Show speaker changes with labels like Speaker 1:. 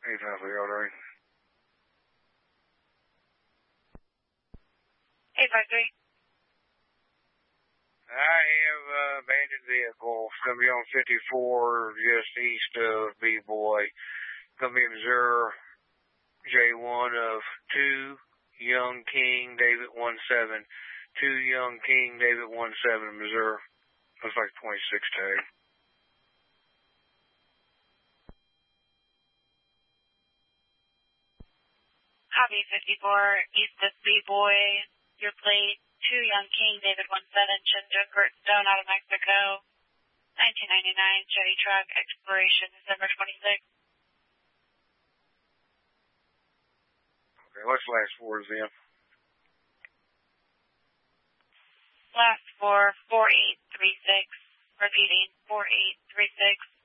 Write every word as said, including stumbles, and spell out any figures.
Speaker 1: eight five three, Artery.
Speaker 2: eight five three.
Speaker 1: I have uh, abandoned vehicle. It's going to be on fifty-four, just east of B-Boy. Going to be in Missouri, J one of two, Young King, David one seven. two, Young King, David one seven, Missouri. Looks like twenty-six tag.
Speaker 2: Copy fifty-four, east of B-Boy. Your plate, two, Young King, David one seven, Chinja, Stone out of Mexico. nineteen ninety-nine, Chevy truck, expiration December twenty-sixth.
Speaker 1: Okay, what's the last four is then?
Speaker 2: Last four, four eight three six. Repeating, four eight three six.